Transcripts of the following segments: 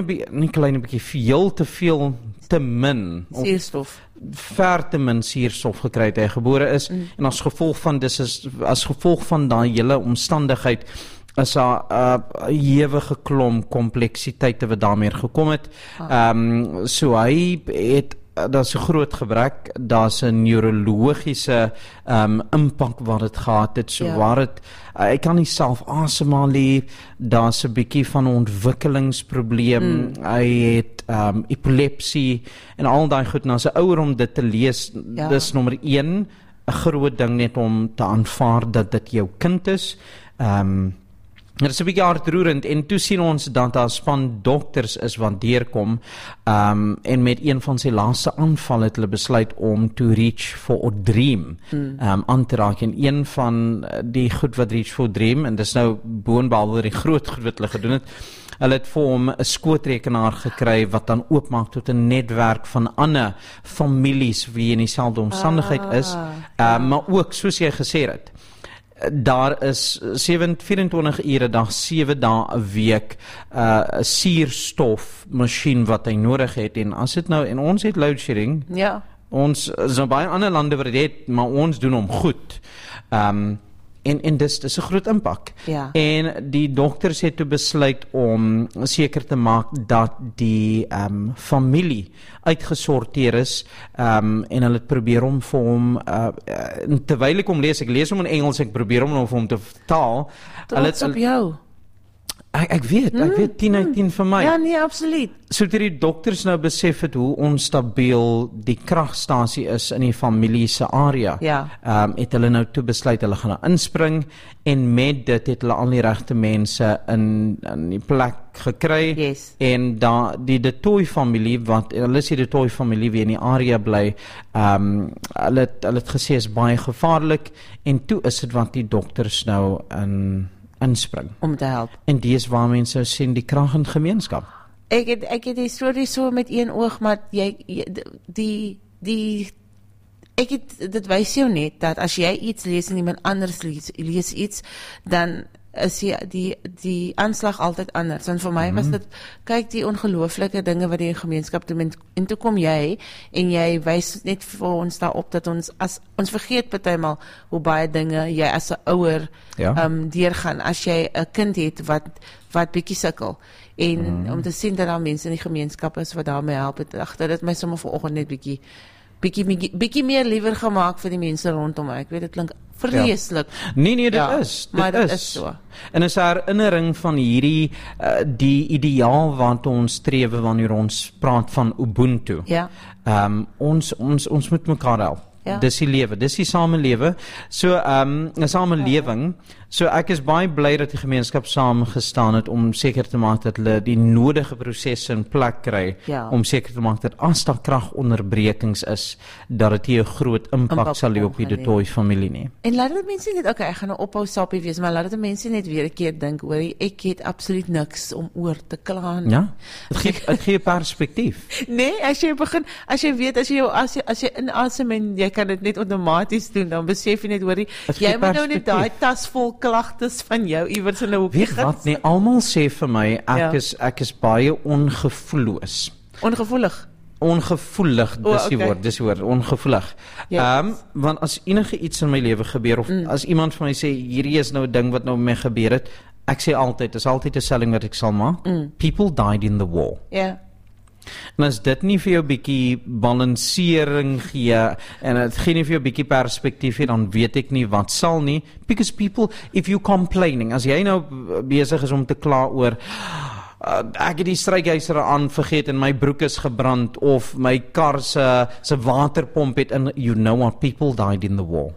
nie klein bietjie, veel te veel, te min. Suurstof. Ver te min suurstof gekry het hy gebore is, en as gevolg van daai hele omstandigheid, is daar 'n ewige klomp kompleksiteite wat daarmee gekom het. So hy het, daar's 'n groot gebrek, daar's 'n neurologiese impak wat dit gehad het, so waar het, hy kan nie self asemhaal nie, daar's 'n bietjie van 'n ontwikkelingsprobleem, hy het epilepsie, en al daai goed, nou as 'n ouer om dit te lees, dis nommer 1, 'n groot ding net om te aanvaar dat dit jou kind is. Dit is 'n bietjie hartroerend, en toe sien ons dat daar 'n span dokters is wat deurkom, en met een van sy laaste aanvalle het hulle besluit om to reach for a dream aan te raak, en een van die goed wat reach for a dream, en dis nou boonbehalwe die groot goed wat hulle gedoen het, hulle het vir hom 'n skootrekenaar gekry wat dan oopmaak tot 'n netwerk van ander families wie in dieselfde omstandigheid is, maar ook soos jy gesê het, daar is 24 ure dag, 7 dae 'n week 'n suurstofmasjien wat hy nodig het, en as dit nou, en ons het load shedding, ons is nou baie ander lande wat dit het, maar ons doen hom goed. En dis 'n groot impak. En die dokters het toe besluit om seker te maak dat die familie uitgesorteer is, en hulle het probeer om vir hom, terwyl ek hom lees, ek lees hom in Engels, ek probeer om vir hom te vertaal. Trots op jou. Ek weet 10 uit 10 vir my. Ja, nee, absoluut. So toe die dokters nou besef het hoe onstabiel die kragstasie is in die familie se area, het hulle nou toe besluit hulle gaan nou inspring, en met dit het hulle al die regte mense in die plek gekry, en die De Tooy familie, wat hulle is die De Tooy familie wie in die area bly, hulle het gesê is baie gevaarlik, en toe is dit wat die dokters nou inspring. Om te help. En die is waar mense sien die krag in gemeenskap. Ek het die storie so met een oog, maar dit wys jou net, dat as jy iets lees en iemand anders lees iets, dan is die aanslag altyd anders. En vir my was dit, kyk die ongelooflike dinge wat die gemeenskap doen, en toe kom jy, en jy wys net vir ons daarop, dat ons vergeet partymal hoe baie dinge jy as 'n ouer deurgaan, as jy 'n kind het wat bietjie sukkel, en om te sien dat daar mense in die gemeenskap is wat daarmee help, dit het my sommer vanoggend net bietjie meer liewer gemaak vir die mense rondom my. Ek weet, dit klink vreeslik. Nee, dit is. Maar dit is so. En is 'n herinnering van hierdie, die ideaal wat ons streef wanneer ons praat van Ubuntu. Ons moet mekaar help. Dis die lewe, dis die samelewe. So, 'n samelewing. So ek is baie bly dat die gemeenskap saamgestaan het om seker te maak dat hulle die nodige prosesse in plek kry, om seker te maak dat as daar kragonderbrekings is, dat dit nie 'n groot impak sal hê op die De Tooy familie nie. En laat dit mense net, ek gaan nou ophou sappie wees, maar laat dit mense net weer 'n keer dink, hoor, ek het absoluut niks om oor te kla nie. Ja, het gee perspektief. Nee, as jy weet, as jy inasem en jy kan dit net outomaties doen, dan besef jy net, hoor, jy moet nou net daai tas vol klagtes van jou iewers in 'n hoekie. Weet wat, nee, almal sê vir my, ek is baie ongevoelloos. Ongevoelig, dis die woord, ongevoelig. Want as enige iets in my lewe gebeur, of as iemand van my sê, hierdie is nou 'n ding wat nou met my gebeur het, ek sê altyd, is altyd 'n stelling wat ek sal maak, people died in the war. En as dit nie vir jou bietjie balansering gee, en het gee nie vir jou bietjie perspektief hê, dan weet ek nie wat sal nie, because people, if you complaining, as jy nou besig is om te kla oor, ek het die strykhuisere aan vergeet en my broek is gebrand, of my kar se waterpomp het in, you know what, people died in the war.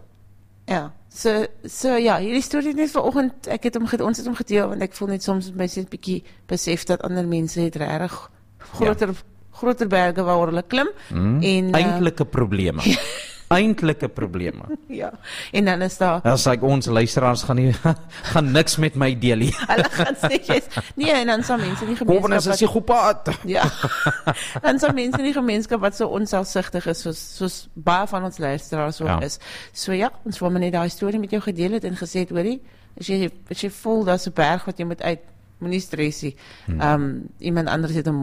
So ja, hierdie storie net vanoggend, ons het hom gedeel, want ek voel net soms met mense 'n bietjie besef dat ander mense het regtig groter berge waar hulle klim, en eintlike probleme. Eintlike probleme. En dan is daar, as ek ons luisteraars gaan niks met my deel nie. Hulle gaan sê, nee, en dan sal mense in die gemeenskap, is 'n psigopaat. Dan sal mense in die gemeenskap wat so onselfsugtig is, soos baie van ons luisteraars ook is. So ons wou net daai storie met jou gedeel het en gesê het, hoorie, as jy voel daar's 'n berg wat jy moet moenie stres nie. Iemand anders het 'n